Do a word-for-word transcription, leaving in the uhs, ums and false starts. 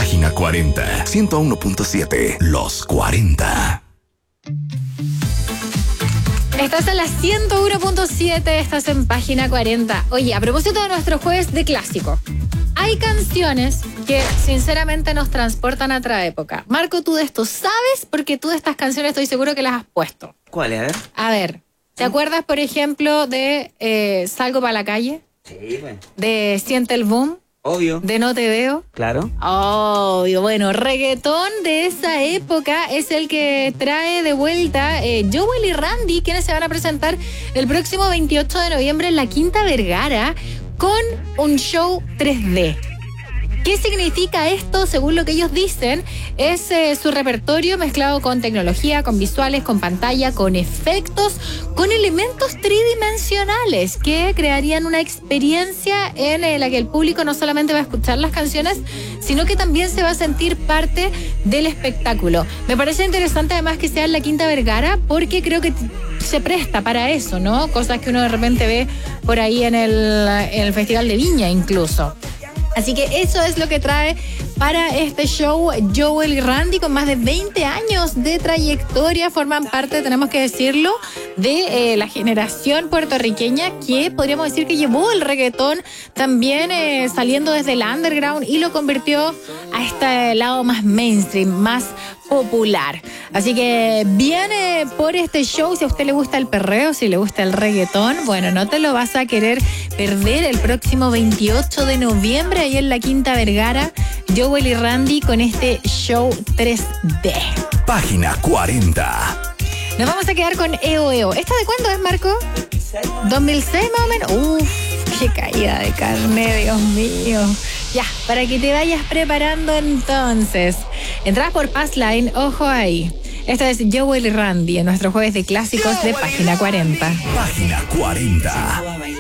Página cuarenta, ciento uno punto siete, Los cuarenta. Estás en la ciento uno punto siete, estás en Página cuarenta. Oye, a propósito de nuestro jueves de clásico, hay canciones que sinceramente nos transportan a otra época. Marco, tú de esto sabes porque tú de estas canciones estoy seguro que las has puesto. ¿Cuál es? A ver. A ver, ¿te acuerdas, por ejemplo, de eh, Salgo para la calle? Sí, bueno. De Siente el Boom. Obvio. De No te veo. Claro. Obvio. Bueno, reggaetón de esa época es el que trae de vuelta eh, Jowell y Randy, quienes se van a presentar el próximo veintiocho de noviembre en la Quinta Vergara con un show tres D. ¿Qué significa esto? Según lo que ellos dicen, es eh, su repertorio mezclado con tecnología, con visuales, con pantalla, con efectos, con elementos tridimensionales que crearían una experiencia en eh, la que el público no solamente va a escuchar las canciones, sino que también se va a sentir parte del espectáculo. Me parece interesante además que sea en la Quinta Vergara porque creo que se presta para eso, ¿no? Cosas que uno de repente ve por ahí en el, en el Festival de Viña incluso. Así que eso es lo que trae para este show Jowell y Randy, con más de veinte años de trayectoria. Forman parte, tenemos que decirlo, de eh, la generación puertorriqueña que podríamos decir que llevó el reggaetón también eh, saliendo desde el underground y lo convirtió a este lado más mainstream, más popular. Así que viene por este show. Si a usted le gusta el perreo, si le gusta el reggaetón, bueno, no te lo vas a querer perder el próximo veintiocho de noviembre ahí en la Quinta Vergara, Jowell y Randy con este show tres D. Página cuarenta. Nos vamos a quedar con Eo Eo. ¿Esta de cuándo es, Marco? dos mil seis más o menos. Uf, qué caída de carne, Dios mío. Ya, para que te vayas preparando entonces. Entrás por Passline, ojo ahí. Esta es Jowell y Randy en nuestro jueves de clásicos de Página cuarenta. Página cuarenta.